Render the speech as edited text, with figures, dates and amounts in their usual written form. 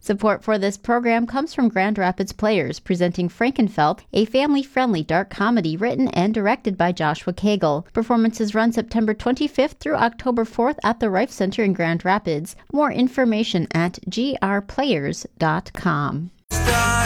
Support for this program comes from Grand Rapids Players, presenting Frankenfeld, a family-friendly dark comedy written and directed by Joshua Cagle. Performances run September 25th through October 4th at the Rife Center in Grand Rapids. More information at grplayers.com.